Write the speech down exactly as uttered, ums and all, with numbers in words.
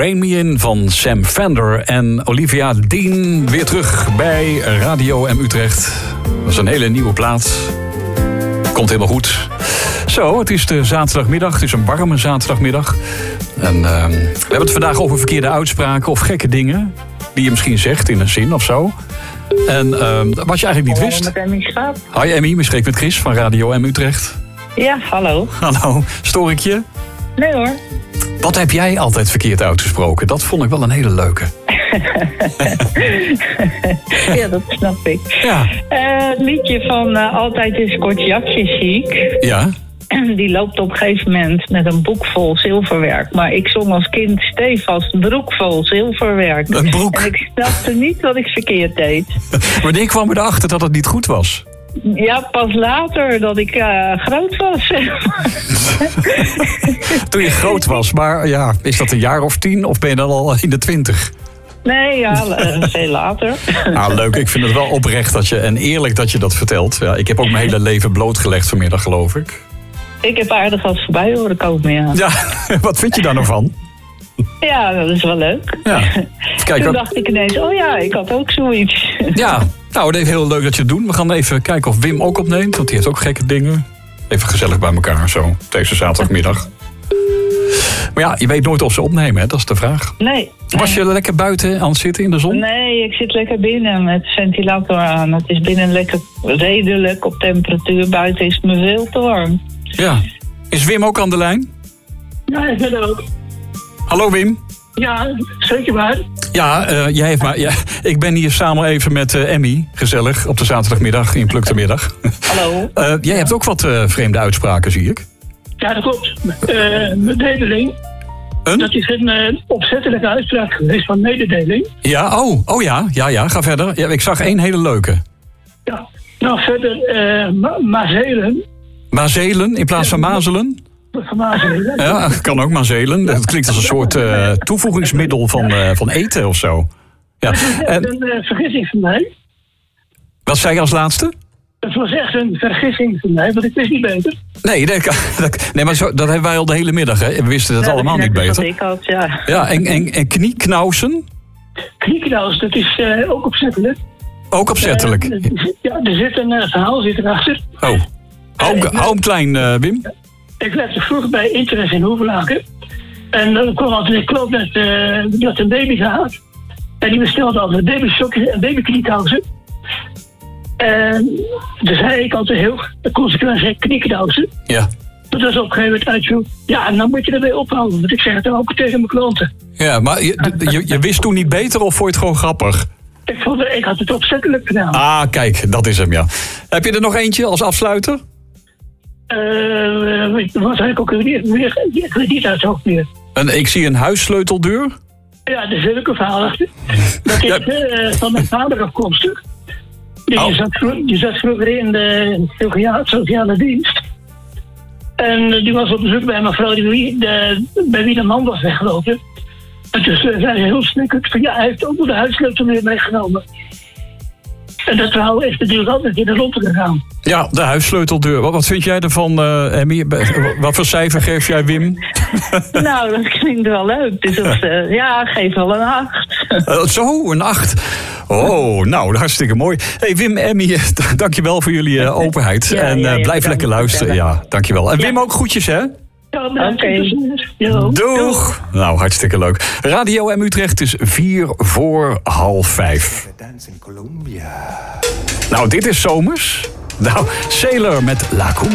Rein Me In van Sam Fender en Olivia Dean. Weer terug bij Radio M Utrecht. Dat is een hele nieuwe plaat. Komt helemaal goed. Zo, het is de zaterdagmiddag. Het is een warme zaterdagmiddag. En uh, we hebben het vandaag over verkeerde uitspraken of gekke dingen. Die je misschien zegt in een zin of zo. En uh, wat je eigenlijk niet wist. Met Emmy Schaap. Hoi Emmy, we spreken met Chris van Radio M Utrecht. Ja, hallo. Hallo, stoor ik je? Nee hoor. Wat heb jij altijd verkeerd uitgesproken? Dat vond ik wel een hele leuke. Ja, dat snap ik. Ja. Uh, het liedje van uh, Altijd is Kortjakje ziek. Ja. Die loopt op een gegeven moment met een boek vol zilverwerk. Maar ik zong als kind stevast broek vol zilverwerk. Een broek? En ik snapte niet wat ik verkeerd deed. Wanneer kwam je erachter dat het niet goed was? Ja, pas later dat ik uh, groot was. Toen je groot was, maar ja, is dat een jaar of tien of ben je dan al in de twintig? Nee, ja, uh, veel later. Nou, leuk. Ik vind het wel oprecht dat je, en eerlijk dat je dat vertelt. Ja, ik heb ook mijn hele leven blootgelegd vanmiddag, geloof ik. Ik heb aardig wat voorbij horen komen, ja. Ja, wat vind je daar nou van? Ja, dat is wel leuk. Ja. Kijk, Toen ook... dacht ik ineens, oh ja, ik had ook zoiets. Ja, nou, het is heel leuk dat je het doet. We gaan even kijken of Wim ook opneemt, want die heeft ook gekke dingen. Even gezellig bij elkaar zo, deze zaterdagmiddag. Maar ja, je weet nooit of ze opnemen, hè? Dat is de vraag. Nee. Was je lekker buiten aan het zitten in de zon? Nee, ik zit lekker binnen met ventilator aan. Het is binnen lekker redelijk op temperatuur. Buiten is het me veel te warm. Ja. Is Wim ook aan de lijn? Ja, ik ben er ook. Hallo Wim. Ja, zeker waar. Ja, uh, jij heeft maar, ja, ik ben hier samen even met uh, Emmy, gezellig, op de zaterdagmiddag in Pluk de Middag. Hallo. Uh, jij hebt ook wat uh, vreemde uitspraken, zie ik. Ja, dat klopt. Uh, mededeling. Een? Dat is een uh, opzettelijke uitspraak geweest van mededeling. Ja, oh, oh ja, ja, ja, ga verder. Ja, ik zag één hele leuke. Ja, nou verder uh, ma- mazelen. Mazelen in plaats van mazelen? Van mazelen. Ja, kan ook mazelen. Dat klinkt als een soort uh, toevoegingsmiddel van, uh, van eten of zo. Ja. Dat was echt En, een uh, vergissing van mij. wat zei je als laatste? Dat was echt een vergissing van mij, want ik wist niet beter. Nee, dat, dat, nee maar zo, dat hebben wij al de hele middag. Hè. We wisten het Ja, allemaal dat is niet net beter. wat ik had, ja. Ja, en, en, en knieknausen? Knieknaus, dat is uh, ook opzettelijk. Ook opzettelijk. Uh, ja, er zit een uh, verhaal zit erachter. Oh, hou hem, hou hem klein, uh, Wim. Ik werkte vroeger bij Interest in Hoevelaken. En dan kwam altijd een kloot met, uh, die had een baby gehad. En die bestelde altijd babysokjes en babykniekousen. En toen zei ik altijd heel consequent zeggen kniekousen. Ja. Dat was op een gegeven moment uitviel. Ja, en dan moet je ermee ophouden. Want ik zeg het dan ook tegen mijn klanten. Ja, maar je, je, je wist toen niet beter of vond je het gewoon grappig? Ik, vond, ik had het opzettelijk gedaan. Ah, kijk, dat is hem, ja. Heb je er nog eentje als afsluiter? Uh, wat had ik ook weer? weer ik weet niet uit het hoofd meer. En ik zie een huissleuteldeur. Ja, daar zit ook een verhaal achter. Dat is Ja. uh, van mijn vader afkomstig. Die, Oh. zat, vro- die zat vroeger in de sociale, sociale dienst. En uh, die was op bezoek bij mijn vrouw, die, de, bij wie de man was weggelopen. En toen zei hij heel snikkend van ja, hij heeft ook de huissleutel weer meegenomen. En dat verhaal is natuurlijk altijd in de ronde gegaan. Ja, de huissleuteldeur. Wat, wat vind jij ervan, uh, Emmy? Wat voor cijfer geef jij Wim? Nou, dat klinkt wel leuk. Dus dat, uh, ja, geef wel een acht. Uh, zo, een acht. Oh, nou, hartstikke mooi. Hey Wim, Emmy, dankjewel voor jullie uh, openheid. Ja, en uh, ja, ja, blijf lekker luisteren. Ja, dankjewel. En Wim ook groetjes, hè? Ja, Oké. okay. Doeg. Nou, hartstikke leuk. Radio M Utrecht is vier voor half vijf. Nou, dit is zomers. Nou, Sailor met La Cumbia.